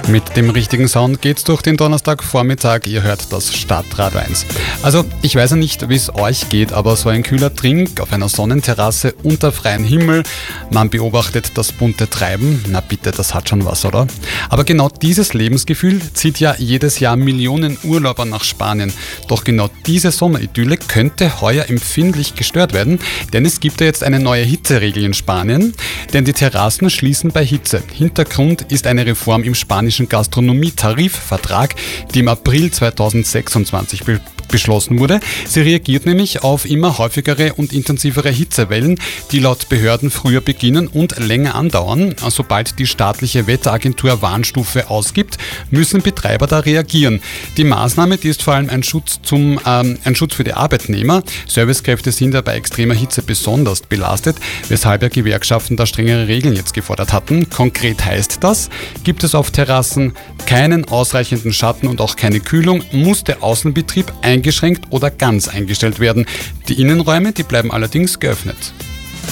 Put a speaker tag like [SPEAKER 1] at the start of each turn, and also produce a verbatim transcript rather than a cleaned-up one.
[SPEAKER 1] Mit dem richtigen Sound geht's durch den Donnerstagvormittag. Ihr hört das Stadtradio eins. Also, ich weiß ja nicht, wie es euch geht, aber so ein kühler Trink auf einer Sonnenterrasse unter freiem Himmel, man beobachtet das bunte Treiben, na bitte, das hat schon was, oder? Aber genau dieses Lebensgefühl zieht ja jedes Jahr Millionen Urlauber nach Spanien. Doch genau diese Sommeridylle könnte heuer empfindlich gestört werden, denn es gibt ja jetzt eine neue Hitzeregel in Spanien, denn die Terrassen schließen bei Hitze. Hintergrund ist eine Reform im spanischen Gastronomietarifvertrag, die im April zweitausendsechsundzwanzig be- beschlossen wurde. Sie reagiert nämlich auf immer häufigere und intensivere Hitzewellen, die laut Behörden früher beginnen und länger andauern. Sobald die staatliche Wetteragentur Warnstufe ausgibt, müssen Betreiber da reagieren. Die Maßnahme, die ist vor allem ein Schutz, zum, ähm, ein Schutz für die Arbeitnehmer. Servicekräfte sind ja bei extremer Hitze besonders belastet, weshalb ja Gewerkschaften da strengere Regeln jetzt gefordert hatten. Konkret heißt das, gibt es auf Terrassen keinen ausreichenden Schatten und auch keine Kühlung, muss der Außenbetrieb eingeschränkt oder ganz eingestellt werden. Die Innenräume, die bleiben allerdings geöffnet.